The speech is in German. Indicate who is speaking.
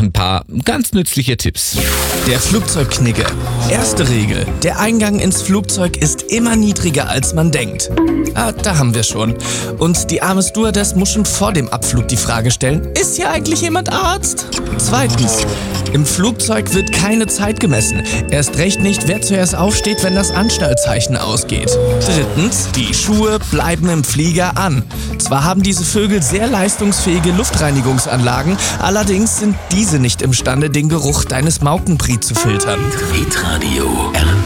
Speaker 1: ein paar ganz nützliche Tipps.
Speaker 2: Der Flugzeugknigge. Erste Regel. Der Eingang ins Flugzeug ist immer niedriger, als man denkt. Da haben wir schon. Und die arme Stewardess muss schon vor dem Abflug die Frage stellen, ist hier eigentlich jemand Arzt? Zweitens. Im Flugzeug wird keine Zeit gemessen. Erst recht nicht, wer zuerst aufsteht, wenn das Anschnallzeichen ausgeht. Drittens. Die Schuhe bleiben im Flieger an. Zwar haben diese Vögel sehr leistungsfähige Luftreinigungsanlagen, allerdings sind diese nicht imstande, den Geruch deines Maukenbrie zu filtern.
Speaker 3: Hitradio